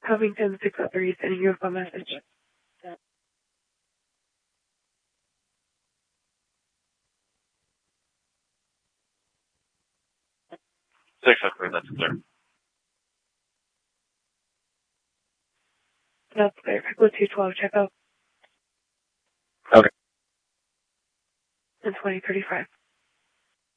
Covington 603 sending you a phone message. 603, that's clear. That's clear. Echo 212, check out. Okay. And 2035.